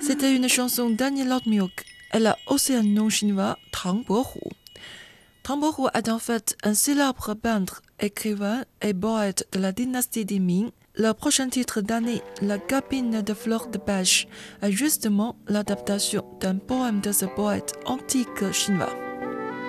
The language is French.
C'était une chanson d'Annie Lotmiuk et l'océano-chinois Tang Bohu. Tang Bohu est en fait un célèbre peintre, écrivain et poète de la dynastie des Ming. Le prochain titre d'Annie, La Gabine de fleurs de pêche, est justement l'adaptation d'un poème de ce poète antique chinois.